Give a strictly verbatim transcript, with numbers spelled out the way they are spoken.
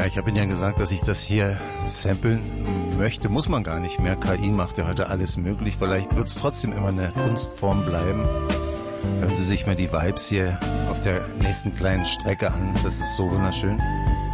ich habe Ihnen ja gesagt, dass ich das hier samplen möchte. Muss man gar nicht mehr. K I macht ja heute alles möglich. Vielleicht wird es trotzdem immer eine Kunstform bleiben. Hören Sie sich mal die Vibes hier auf der nächsten kleinen Strecke an. Das ist so wunderschön.